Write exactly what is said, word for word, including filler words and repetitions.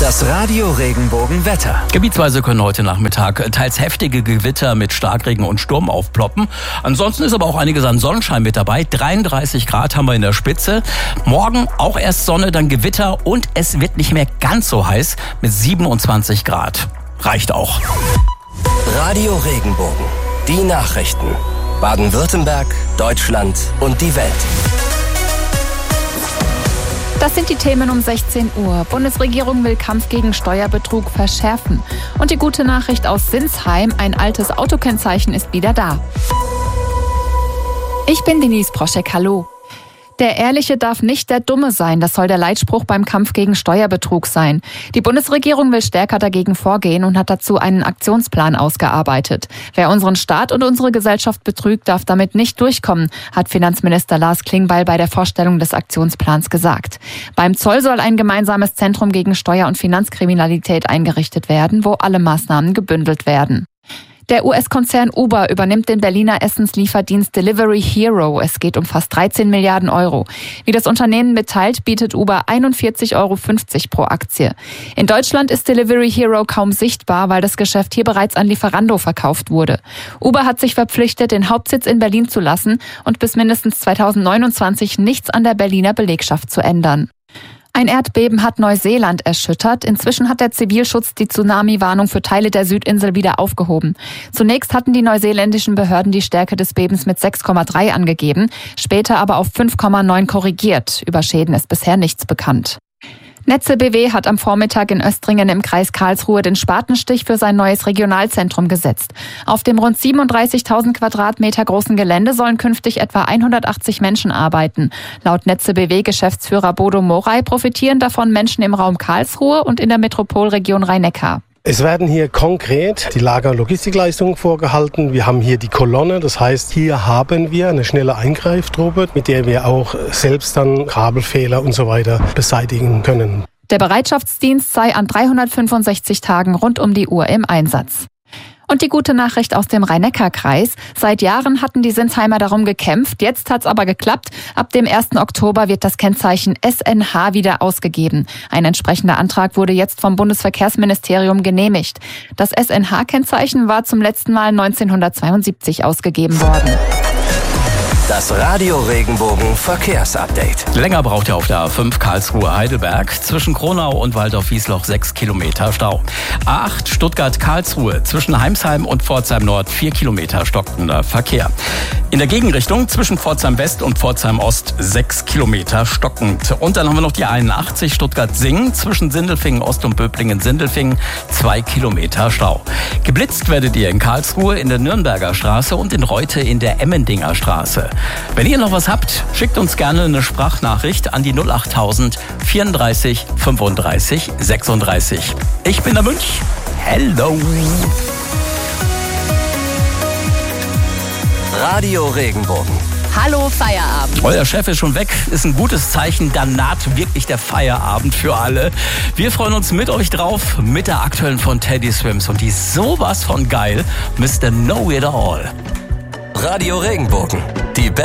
Das Radio Regenbogen Wetter. Gebietsweise können heute Nachmittag teils heftige Gewitter mit Starkregen und Sturm aufploppen. Ansonsten ist aber auch einiges an Sonnenschein mit dabei. dreiunddreißig Grad haben wir in der Spitze. Morgen auch erst Sonne, dann Gewitter und es wird nicht mehr ganz so heiß mit siebenundzwanzig Grad. Reicht auch. Radio Regenbogen. Die Nachrichten. Baden-Württemberg, Deutschland und die Welt. Das sind die Themen um sechzehn Uhr. Bundesregierung will Kampf gegen Steuerbetrug verschärfen. Und die gute Nachricht aus Sinsheim, ein altes Autokennzeichen ist wieder da. Ich bin Denise Proschek, hallo. Der Ehrliche darf nicht der Dumme sein, das soll der Leitspruch beim Kampf gegen Steuerbetrug sein. Die Bundesregierung will stärker dagegen vorgehen und hat dazu einen Aktionsplan ausgearbeitet. Wer unseren Staat und unsere Gesellschaft betrügt, darf damit nicht durchkommen, hat Finanzminister Lars Klingbeil bei der Vorstellung des Aktionsplans gesagt. Beim Zoll soll ein gemeinsames Zentrum gegen Steuer- und Finanzkriminalität eingerichtet werden, wo alle Maßnahmen gebündelt werden. Der U S-Konzern Uber übernimmt den Berliner Essenslieferdienst Delivery Hero. Es geht um fast dreizehn Milliarden Euro. Wie das Unternehmen mitteilt, bietet Uber einundvierzig Euro fünfzig pro Aktie. In Deutschland ist Delivery Hero kaum sichtbar, weil das Geschäft hier bereits an Lieferando verkauft wurde. Uber hat sich verpflichtet, den Hauptsitz in Berlin zu lassen und bis mindestens zweitausendneunundzwanzig nichts an der Berliner Belegschaft zu ändern. Ein Erdbeben hat Neuseeland erschüttert. Inzwischen hat der Zivilschutz die Tsunami-Warnung für Teile der Südinsel wieder aufgehoben. Zunächst hatten die neuseeländischen Behörden die Stärke des Bebens mit sechs Komma drei angegeben, später aber auf fünf Komma neun korrigiert. Über Schäden ist bisher nichts bekannt. Netze B W hat am Vormittag in Östringen im Kreis Karlsruhe den Spatenstich für sein neues Regionalzentrum gesetzt. Auf dem rund siebenunddreißigtausend Quadratmeter großen Gelände sollen künftig etwa hundertachtzig Menschen arbeiten. Laut Netze B W-Geschäftsführer Bodo Moray profitieren davon Menschen im Raum Karlsruhe und in der Metropolregion Rhein-Neckar. Es werden hier konkret die Lager- und Logistikleistungen vorgehalten. Wir haben hier die Kolonne, das heißt, hier haben wir eine schnelle Eingreiftruppe, mit der wir auch selbst dann Kabelfehler und so weiter beseitigen können. Der Bereitschaftsdienst sei an dreihundertfünfundsechzig Tagen rund um die Uhr im Einsatz. Und die gute Nachricht aus dem Rhein-Neckar-Kreis. Seit Jahren hatten die Sinsheimer darum gekämpft. Jetzt hat's aber geklappt. Ab dem ersten Oktober wird das Kennzeichen S N H wieder ausgegeben. Ein entsprechender Antrag wurde jetzt vom Bundesverkehrsministerium genehmigt. Das S N H-Kennzeichen war zum letzten Mal neunzehnhundertzweiundsiebzig ausgegeben worden. Das Radio Regenbogen Verkehrsupdate. Länger braucht ihr auf der A fünf Karlsruhe-Heidelberg. Zwischen Kronau und Waldorf-Wiesloch sechs Kilometer Stau. A acht Stuttgart-Karlsruhe. Zwischen Heimsheim und Pforzheim Nord vier Kilometer stockender Verkehr. In der Gegenrichtung zwischen Pforzheim West und Pforzheim Ost sechs Kilometer stockend. Und dann haben wir noch die einundachtzig Stuttgart-Singen. Zwischen Sindelfingen Ost und Böblingen-Sindelfingen zwei Kilometer Stau. Geblitzt werdet ihr in Karlsruhe in der Nürnberger Straße und in Reute in der Emmendinger Straße. Wenn ihr noch was habt, schickt uns gerne eine Sprachnachricht an die null achttausend vierunddreißig fünfunddreißig sechsunddreißig. Ich bin der Münch. Hello. Radio Regenbogen. Hallo Feierabend. Euer Chef ist schon weg, ist ein gutes Zeichen, dann naht wirklich der Feierabend für alle. Wir freuen uns mit euch drauf, mit der aktuellen von Teddy Swims und die ist sowas von geil, Mister Know It All. Radio Regenbogen. Die